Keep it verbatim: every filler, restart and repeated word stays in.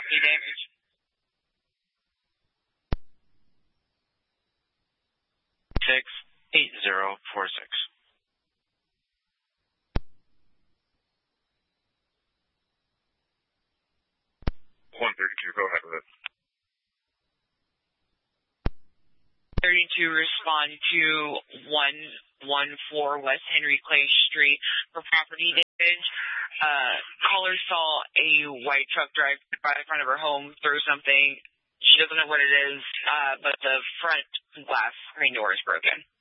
property damage? Six eight zero four six. one thirty-two, go ahead with it. thirty-two, respond to one one four West Henry Clay Street for property damage. Uh, caller saw a white truck drive by the front of her home, throw something. She doesn't know what it is, uh, but the front glass screen door is broken.